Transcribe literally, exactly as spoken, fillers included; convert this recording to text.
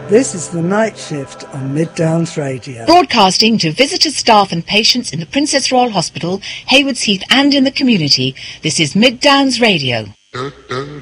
This is The Night Shift on Mid Downs Radio. Broadcasting to visitors, staff and patients in the Princess Royal Hospital, Haywards Heath and in the community, this is Mid Downs Radio.